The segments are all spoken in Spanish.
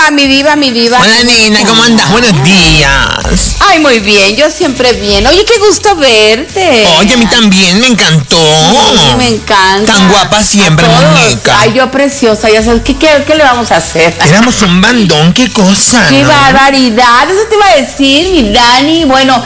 mi diva. Hola, nena, ¿cómo andas? Buenos días. Ay, muy bien, yo siempre bien. Oye, qué gusto verte. Oye, a mí también me encantó. Sí, me encanta. Tan guapa siempre, muñeca. Ay, yo preciosa, ya sabes, ¿qué le vamos a hacer? Éramos un bandón, qué cosa, ¡Qué ¿no? barbaridad! Eso te iba a decir, mi Dani. Bueno,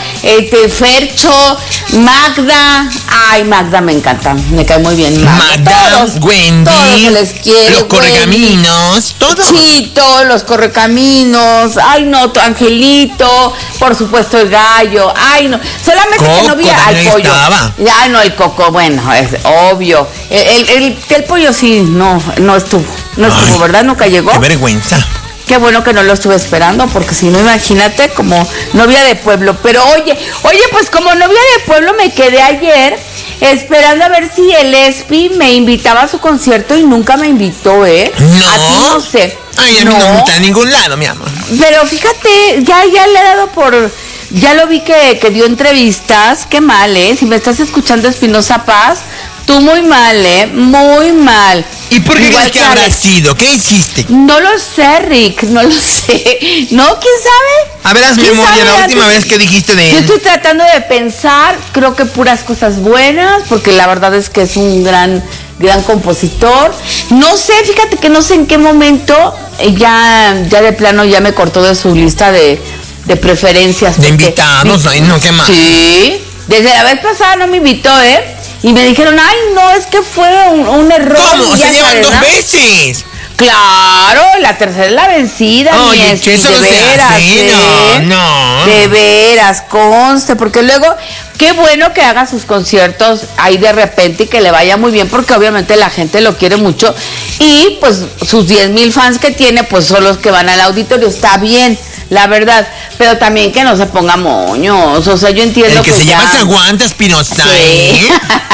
Fercho, Magda. Ay, Magda me encanta, me cae muy bien. Magda, Wendy, todos se les quiere, los correcaminos, todos. Chito, los correcaminos. Ay, no, Angelito, por supuesto el gallo. Ay, no, solamente Coco, que no vi al pollo. estaba. Ya, no, el Coco, bueno, es obvio. El pollo sí, no estuvo. No estuvo, ¿verdad? Nunca llegó. Qué vergüenza. Qué bueno que no lo estuve esperando, porque si no, imagínate, como novia de pueblo. Pero oye, pues como novia de pueblo me quedé ayer esperando a ver si el Espi me invitaba a su concierto y nunca me invitó, ¿eh? No. A ti no sé. Ay, a mí no me gusta de ningún lado, mi amor. Pero fíjate, ya le he dado por... Ya lo vi que dio entrevistas. Qué mal, ¿eh? Si me estás escuchando, Espinosa Paz, tú muy mal, ¿eh? Muy mal. ¿Y por qué Igual crees que habrá sido? ¿Qué hiciste? No lo sé, Rick, no lo sé. ¿No? ¿Quién sabe? A ver, hazme memoria, la última vez que dijiste de Yo él. estoy tratando de pensar, creo que puras cosas buenas, porque la verdad es que es un gran compositor. No sé, fíjate que no sé en qué momento ya de plano ya me cortó de su lista de preferencias. De invitados, ay, no, qué más. Sí, desde la vez pasada no me invitó, ¿eh? Y me dijeron, ay, no, es que fue un error. ¿Cómo? Se llevan 2 veces. Claro, la tercera es la vencida. Oye, que eso no se hace, no. De veras, conste, porque luego, qué bueno que haga sus conciertos ahí de repente y que le vaya muy bien, porque obviamente la gente lo quiere mucho y pues sus 10,000 fans que tiene, pues son los que van al auditorio, está bien, la verdad, pero también que no se ponga moños, o sea, yo entiendo el que se ya... llama se aguanta, Espinosa, Sí. ¿eh?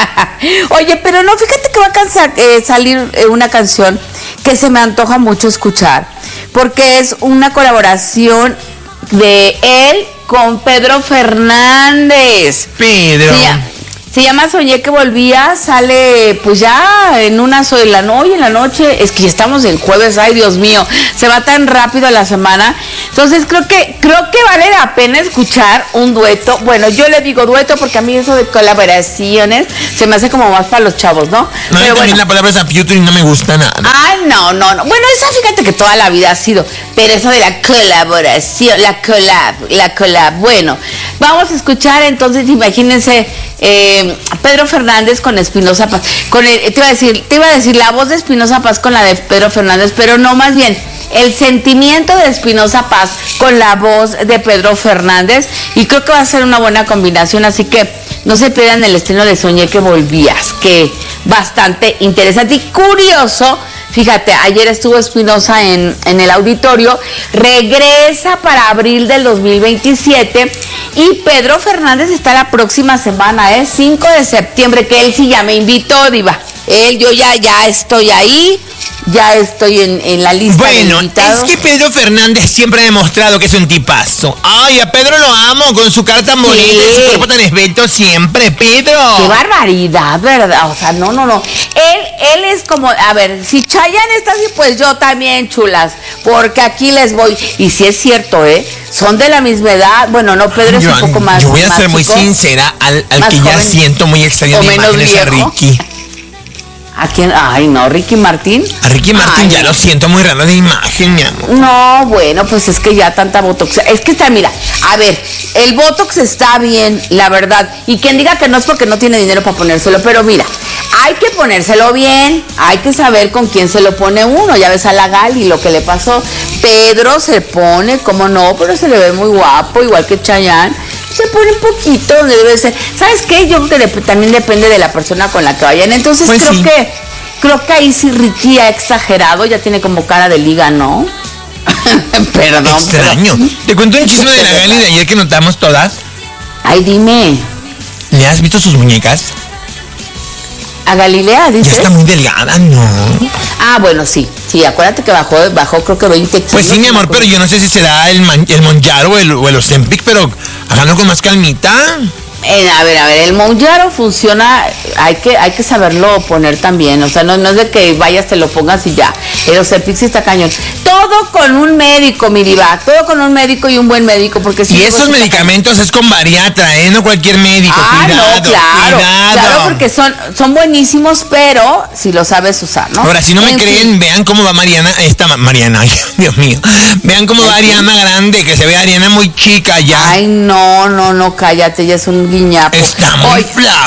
Oye, pero no, fíjate que va a salir una canción que se me antoja mucho escuchar, porque es una colaboración de él con Pedro Fernández. Pedro. Se llama Soñé que volvía, sale pues ya en en la noche, es que ya estamos en jueves, ay Dios mío, se va tan rápido la semana. Entonces creo que vale la pena escuchar un dueto. Bueno, yo le digo dueto porque a mí eso de colaboraciones se me hace como más para los chavos, ¿no? No, pero también bueno. la palabra es apiuto y no me gusta nada. Ay, no. Bueno, esa fíjate que toda la vida ha sido, pero eso de la colaboración, la collab, bueno, vamos a escuchar entonces, imagínense, Pedro Fernández con Espinosa Paz, te iba a decir la voz de Espinosa Paz con la de Pedro Fernández, pero no, más bien el sentimiento de Espinosa Paz con la voz de Pedro Fernández, y creo que va a ser una buena combinación, así que no se pierdan el estreno de Soñé que volvías, que bastante interesante y curioso. Fíjate, ayer estuvo Espinosa en el auditorio, regresa para abril del 2027 y Pedro Fernández está la próxima semana, 5 de septiembre, que él sí ya me invitó, diva. Yo ya estoy ahí, ya estoy en la lista de invitados. Es que Pedro Fernández siempre ha demostrado que es un tipazo. Ay, a Pedro lo amo, con su cara tan bonita y su cuerpo tan esbelto siempre, Pedro. Qué barbaridad, ¿verdad? O sea, no. Él es como, a ver, si Chayanne está así, pues yo también, chulas, porque aquí les voy. Y si es cierto, son de la misma edad. Bueno, no, Pedro es un poco más. Yo voy a más ser muy chico, sincera, al que joven, ya siento muy extraño o de menos imágenes a viejo. Ricky. ¿A quién? Ay, no, Ricky Martín. A Ricky Martín Ay, ya lo siento muy raro de imagen, mi amor. No, bueno, pues es que ya tanta botox. Es que está, mira, a ver, el botox está bien, la verdad. Y quien diga que no es porque no tiene dinero para ponérselo, pero mira, hay que ponérselo bien, hay que saber con quién se lo pone uno. Ya ves a la Gali lo que le pasó. Pedro se pone, como no, pero se le ve muy guapo, igual que Chayanne. Se pone un poquito donde debe ser. ¿Sabes qué? Yo creo que también depende de la persona con la que vayan. Entonces pues creo que ahí sí Ricky ha exagerado, ya tiene como cara de liga, ¿no? Perdón. Extraño. Te cuento un chisme de la Gali de ayer que notamos todas. Ay, dime. ¿Le has visto sus muñecas? ¿A Galilea, dices? Ya está muy delgada, ¿no? Ah, bueno, sí, acuérdate que bajó creo que 20 kilos. Pues sí, mi amor, pero yo no sé si será el Monjaro o el Ozempic, pero háganlo con más calmita. A ver, el Mounjaro funciona, hay que saberlo poner también, o sea, no es de que vayas, te lo pongas y ya. El Ozempic sí está cañón. Todo con un médico, mi diva, todo con un médico y un buen médico, porque si y esos medicamentos es con bariatra, no cualquier médico. Cuidado, no, claro, cuidado. Claro, porque son buenísimos, pero si lo sabes usar, ¿no? Ahora, si no me creen, vean cómo va Mariana, ay, Dios mío, vean cómo va Ariana Grande, que se ve Ariana muy chica ya. Ay, no, cállate, ya es un guiñapo. Está muy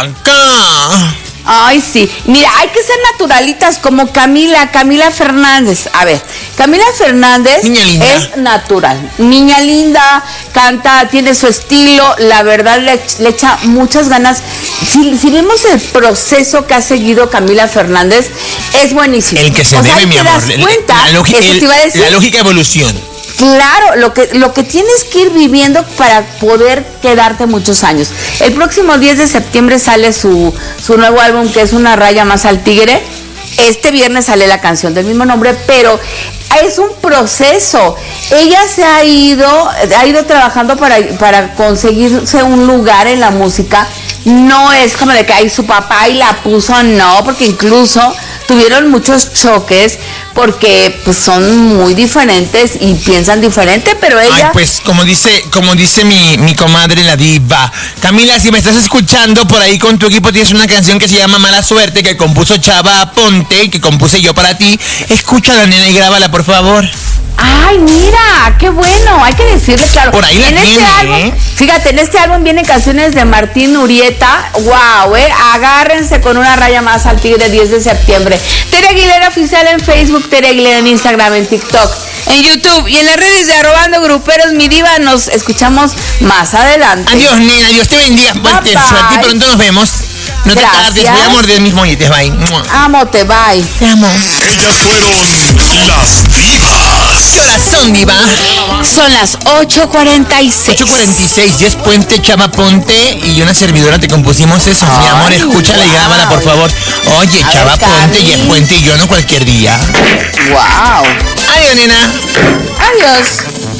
flaca. Ay, sí. Mira, hay que ser naturalitas como Camila Fernández. A ver, Camila Fernández es natural. Niña linda, canta, tiene su estilo. La verdad, le echa muchas ganas. Si vemos el proceso que ha seguido Camila Fernández, es buenísimo. El que se debe, mi amor. La lógica evolución. Claro, lo que tienes que ir viviendo para poder quedarte muchos años. El próximo 10 de septiembre sale su nuevo álbum, que es Una raya más al tigre. Este viernes sale la canción del mismo nombre, pero es un proceso. Ella se ha ido trabajando para conseguirse un lugar en la música. No es como de que ahí su papá y la puso, no, porque incluso tuvieron muchos choques porque pues son muy diferentes y piensan diferente, pero ella... Ay, pues como dice mi comadre la diva. Camila, si me estás escuchando por ahí con tu equipo, tienes una canción que se llama Mala Suerte, que compuso Chava Ponte, que compuse yo para ti. Escúchala, nena, y grábala, por favor. Ay, mira, qué bueno, hay que decirle, claro. Por ahí la tiene, álbum, fíjate, en este álbum vienen canciones de Martín Urieta. Wow, agárrense con Una raya más al tigre, 10 de septiembre. Tere Aguilera Oficial en Facebook, Tere Aguilera en Instagram, en TikTok, en YouTube y en las redes de Arrobando Gruperos, mi diva. Nos escuchamos más adelante. Adiós, nena, Dios te bendiga. Suerte y pronto nos vemos. No te tardes, voy a morder mis molletes, bye. Amote, bye. Te amo. Ellas fueron las divas. ¿Qué horas son, diva? Son las 8:46. 8:46, Jess Puente, Chava Ponte y una servidora te compusimos eso. Mi amor, escúchala y grábala, por favor. Oye, Chava Ponte, Jess Puente y yo, no cualquier día. Wow. Adiós, nena. Adiós.